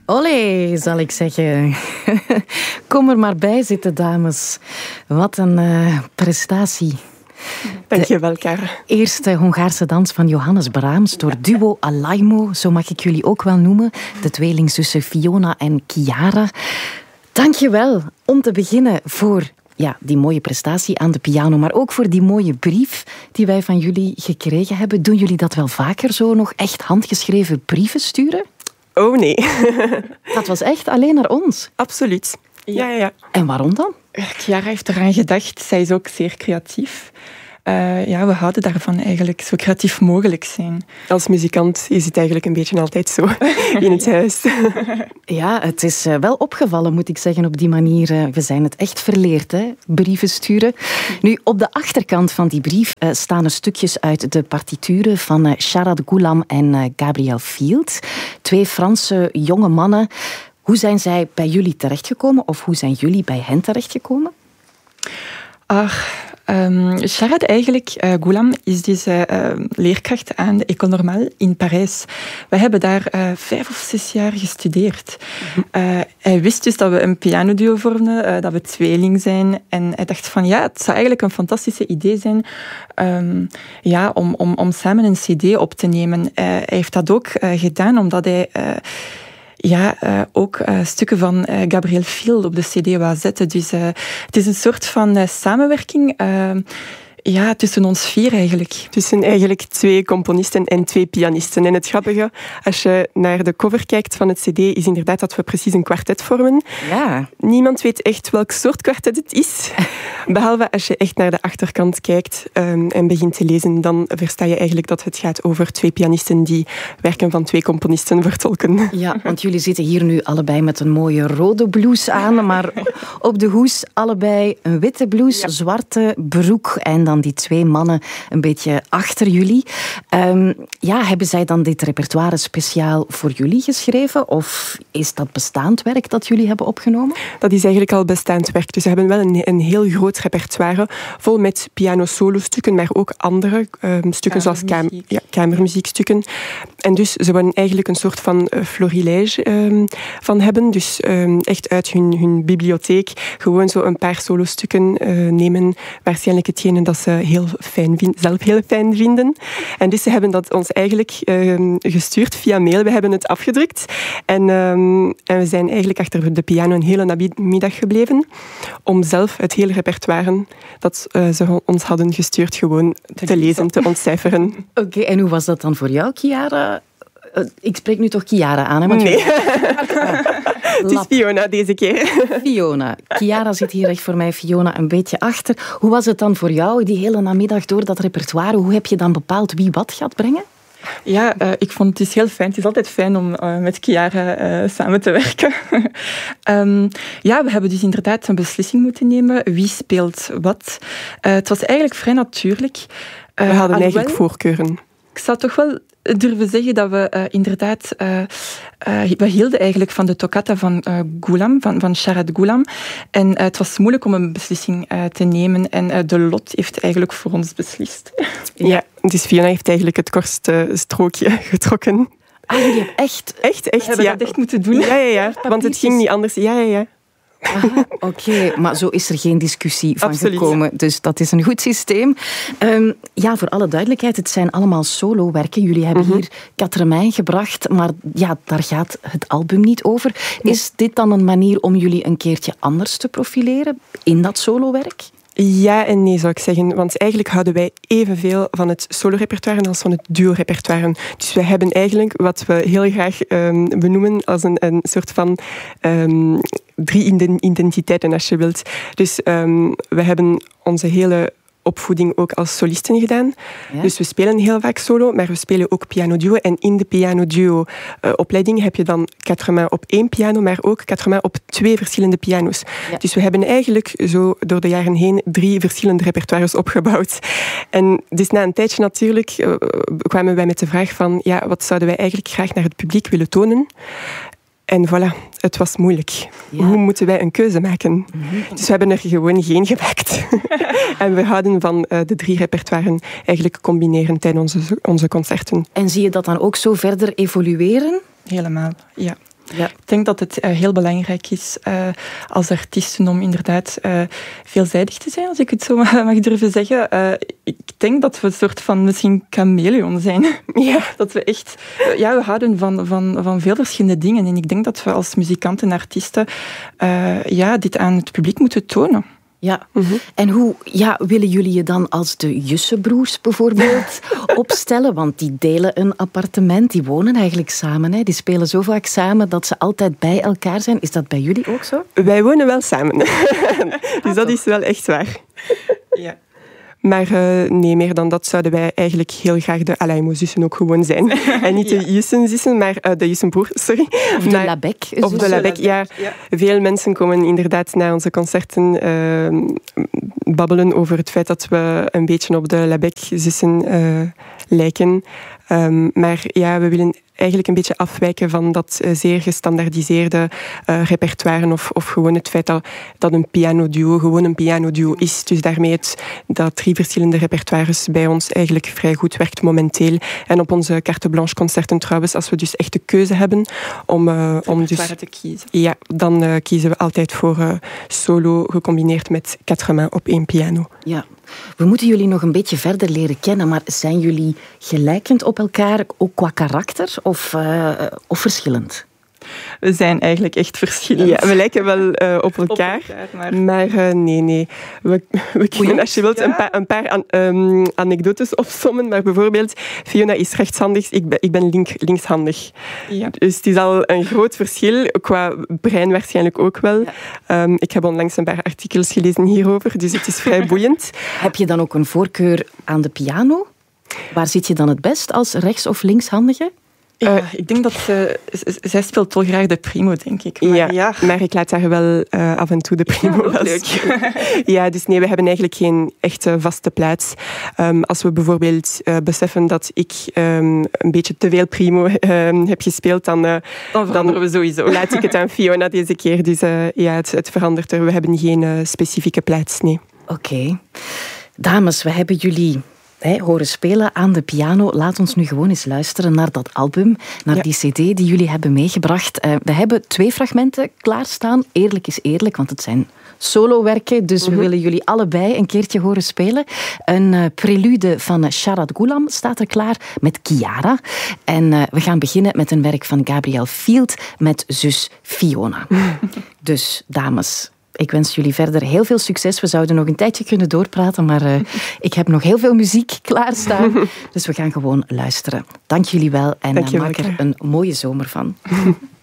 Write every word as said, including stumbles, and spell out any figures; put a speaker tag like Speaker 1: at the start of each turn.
Speaker 1: Olé, zal ik zeggen. Kom er maar bij zitten, dames. Wat een uh, prestatie.
Speaker 2: Dank je wel, Kara.
Speaker 1: Eerste Hongaarse dans van Johannes Brahms door duo Alaimo, zo mag ik jullie ook wel noemen. De tweelingzussen Fiona en Chiara. Dank je wel om te beginnen voor ja, die mooie prestatie aan de piano, maar ook voor die mooie brief die wij van jullie gekregen hebben. Doen jullie dat wel vaker, zo nog echt handgeschreven brieven sturen?
Speaker 2: Oh nee.
Speaker 1: Dat was echt alleen naar ons?
Speaker 2: Absoluut. Ja, ja, ja.
Speaker 1: En waarom dan?
Speaker 3: Chiara heeft eraan gedacht. Zij is ook zeer creatief. Uh, ja, we houden daarvan eigenlijk zo creatief mogelijk zijn.
Speaker 2: Als muzikant is het eigenlijk een beetje altijd zo in het huis.
Speaker 1: Ja, het is wel opgevallen, moet ik zeggen, op die manier. We zijn het echt verleerd, hè? Brieven sturen. Nu, op de achterkant van die brief uh, staan er stukjes uit de partituren van uh, Sharad Ghulam en uh, Gabriel Field. Twee Franse jonge mannen. Hoe zijn zij bij jullie terechtgekomen? Of hoe zijn jullie bij hen terechtgekomen?
Speaker 3: Ach... Um, Sharad eigenlijk, uh, Ghulam is dus uh, leerkracht aan de École Normale in Parijs. We hebben daar uh, vijf of zes jaar gestudeerd. Uh, hij wist dus dat we een pianoduo vormden, uh, dat we tweeling zijn. En hij dacht van ja, het zou eigenlijk een fantastische idee zijn um, ja, om, om, om samen een cd op te nemen. Uh, hij heeft dat ook uh, gedaan omdat hij... Uh, Ja, uh, ook uh, stukken van uh, Gabriel Field op de cd wou zetten. Dus uh, het is een soort van uh, samenwerking uh, ja, tussen ons vier eigenlijk.
Speaker 2: Tussen eigenlijk twee componisten en twee pianisten. En het grappige, als je naar de cover kijkt van het cd, is inderdaad dat we precies een kwartet vormen.
Speaker 1: Ja.
Speaker 2: Niemand weet echt welk soort kwartet het is. Behalve als je echt naar de achterkant kijkt um, en begint te lezen, dan versta je eigenlijk dat het gaat over twee pianisten die werken van twee componisten vertolken.
Speaker 1: Ja, want jullie zitten hier nu allebei met een mooie rode blouse aan, maar op de hoes allebei een witte blouse, ja. Zwarte broek en dan die twee mannen een beetje achter jullie. Um, ja, hebben zij dan dit repertoire speciaal voor jullie geschreven? Of is dat bestaand werk dat jullie hebben opgenomen?
Speaker 2: Dat is eigenlijk al bestaand werk. Dus ze hebben wel een, een heel groot repertoire, vol met piano-solo-stukken, maar ook andere um, stukken zoals kam- ja, kamermuziekstukken. En dus ze willen eigenlijk een soort van uh, florilège um, van hebben. Dus um, echt uit hun, hun bibliotheek gewoon zo een paar solo-stukken uh, nemen. Waarschijnlijk hetgene dat ze heel fijn vind, zelf heel fijn vinden. En dus ze hebben dat ons eigenlijk uh, gestuurd via mail. We hebben het afgedrukt. En, um, en we zijn eigenlijk achter de piano een hele namiddag gebleven om zelf het hele repertoire dat uh, ze ons hadden gestuurd gewoon te lezen, te ontcijferen.
Speaker 1: Oké, okay, en hoe was dat dan voor jou, Chiara? Uh, ik spreek nu toch Chiara aan, hè? Want
Speaker 2: nee.
Speaker 1: Je...
Speaker 2: Het is Fiona deze keer.
Speaker 1: Fiona. Chiara zit hier echt voor mij, Fiona, een beetje achter. Hoe was het dan voor jou, die hele namiddag door dat repertoire? Hoe heb je dan bepaald wie wat gaat brengen?
Speaker 3: Ja, uh, ik vond het dus heel fijn. Het is altijd fijn om uh, met Chiara uh, samen te werken. um, ja, we hebben dus inderdaad een beslissing moeten nemen. Wie speelt wat? Uh, het was eigenlijk vrij natuurlijk. Uh,
Speaker 2: we hadden
Speaker 3: alhoewel,
Speaker 2: eigenlijk voorkeuren.
Speaker 3: Ik zou toch wel durven zeggen dat we uh, inderdaad... Uh, uh, we hielden eigenlijk van de toccata van uh, Ghulam, van, van Sharad Ghulam. En uh, het was moeilijk om een beslissing uh, te nemen. En uh, de lot heeft eigenlijk voor ons beslist.
Speaker 2: Ja, dus Fiona heeft eigenlijk het kortste strookje getrokken.
Speaker 1: Ah, jullie hebben echt...
Speaker 2: Echt, echt,
Speaker 3: we hebben
Speaker 2: ja.
Speaker 3: dat echt moeten doen.
Speaker 2: Ja, ja, ja. Want het ging niet anders. Ja, ja, ja.
Speaker 1: Oké, okay, maar zo is er geen discussie van
Speaker 2: Absoluut.
Speaker 1: gekomen. Dus dat is een goed systeem. Um, ja, voor alle duidelijkheid, het zijn allemaal solo-werken. Jullie hebben mm-hmm. hier Quatre gebracht, maar ja, daar gaat het album niet over. Nee. Is dit dan een manier om jullie een keertje anders te profileren in dat solo-werk?
Speaker 2: Ja en nee, zou ik zeggen. Want eigenlijk houden wij evenveel van het solo-repertoire als van het duo-repertoire. Dus we hebben eigenlijk wat we heel graag um, benoemen als een, een soort van um, drie identiteiten, als je wilt. Dus um, we hebben onze hele opvoeding ook als solisten gedaan. Ja. Dus we spelen heel vaak solo, maar we spelen ook piano-duo. En in de piano-duo-opleiding uh, heb je dan quatre mains op één piano, maar ook quatre mains op twee verschillende piano's. Ja. Dus we hebben eigenlijk zo door de jaren heen drie verschillende repertoires opgebouwd. En dus na een tijdje natuurlijk uh, kwamen wij met de vraag van ja, wat zouden wij eigenlijk graag naar het publiek willen tonen? En voilà, het was moeilijk. Ja. Hoe moeten wij een keuze maken? Mm-hmm. Dus we hebben er gewoon geen gemaakt. En we houden van uh, de drie repertoires eigenlijk combineren tijdens onze, onze concerten.
Speaker 1: En zie je dat dan ook zo verder evolueren?
Speaker 3: Helemaal, ja. Ja. Ik denk dat het uh, heel belangrijk is uh, als artiesten om inderdaad uh, veelzijdig te zijn, als ik het zo mag durven zeggen. Uh, ik denk dat we een soort van misschien chameleon zijn. Ja. Dat we echt... Uh, ja, we houden van, van, van veel verschillende dingen. En ik denk dat we als muzikanten en artiesten uh, ja, dit aan het publiek moeten tonen.
Speaker 1: Ja, mm-hmm. En hoe ja, willen jullie je dan als de Jussebroers bijvoorbeeld opstellen? Want die delen een appartement, die wonen eigenlijk samen. Hè? Die spelen zo vaak samen dat ze altijd bij elkaar zijn. Is dat bij jullie ook zo?
Speaker 2: Wij wonen wel samen. Dus dat is wel echt waar. Ja. Maar uh, nee, meer dan dat zouden wij eigenlijk heel graag de Alaimo-zussen ook gewoon zijn. En niet de ja. Jussen-zussen, maar uh, de Jussenbroer, sorry.
Speaker 1: Of de
Speaker 2: maar,
Speaker 1: Labec.
Speaker 2: Of de Labec, ja. ja. Veel mensen komen inderdaad naar onze concerten uh, babbelen over het feit dat we een beetje op de Labec-zussen uh, lijken. Um, maar ja, we willen eigenlijk een beetje afwijken van dat uh, zeer gestandaardiseerde uh, repertoire of, of gewoon het feit dat, dat een pianoduo gewoon een pianoduo is. Dus daarmee het, dat drie verschillende repertoires bij ons eigenlijk vrij goed werkt momenteel. En op onze carte blanche concerten trouwens, als we dus echt de keuze hebben om, uh, om dus,
Speaker 3: te kiezen.
Speaker 2: Ja, dan uh, kiezen we altijd voor uh, solo gecombineerd met quatre mains op één piano.
Speaker 1: Ja. We moeten jullie nog een beetje verder leren kennen, maar zijn jullie gelijkend op elkaar, ook qua karakter, of, uh, of verschillend?
Speaker 3: We zijn eigenlijk echt verschillend.
Speaker 2: Ja, we lijken wel uh, op elkaar, op elkaar maar, maar uh, nee, nee. We, we kunnen als je wilt ja. een paar, een paar an, um, anekdotes opsommen, maar bijvoorbeeld Fiona is rechtshandig, ik ben, ik ben link, linkshandig. Ja. Dus het is al een groot verschil, qua brein waarschijnlijk ook wel. Ja. Um, ik heb onlangs een paar artikels gelezen hierover, dus het is vrij boeiend.
Speaker 1: Heb je dan ook een voorkeur aan de piano? Waar zit je dan het best als rechts- of linkshandige?
Speaker 3: Ja, uh, ik denk dat ze, zij speelt wel graag de primo, denk ik.
Speaker 2: Maar, ja, ja. maar ik laat haar wel uh, af en toe de primo
Speaker 3: ja,
Speaker 2: wel
Speaker 3: leuk.
Speaker 2: Ja, dus nee, we hebben eigenlijk geen echte vaste plaats. Um, als we bijvoorbeeld uh, beseffen dat ik um, een beetje te veel primo um, heb gespeeld, dan, uh,
Speaker 3: dan veranderen we sowieso.
Speaker 2: Laat ik het aan Fiona deze keer. Dus uh, ja, het, het verandert er. We hebben geen uh, specifieke plaats, nee.
Speaker 1: Oké. Okay. Dames, we hebben jullie... Hey, horen spelen aan de piano. Laat ons nu gewoon eens luisteren naar dat album, naar ja. die cd die jullie hebben meegebracht. Uh, we hebben twee fragmenten klaarstaan. Eerlijk is eerlijk, want het zijn solowerken, dus mm-hmm. we willen jullie allebei een keertje horen spelen. Een uh, prelude van Sharad Ghulam staat er klaar met Chiara. En uh, we gaan beginnen met een werk van Gabrielle Field met zus Fiona. Dus, dames... Ik wens jullie verder heel veel succes. We zouden nog een tijdje kunnen doorpraten, maar uh, ik heb nog heel veel muziek klaarstaan. Dus we gaan gewoon luisteren. Dank jullie wel en uh, maak er een mooie zomer van.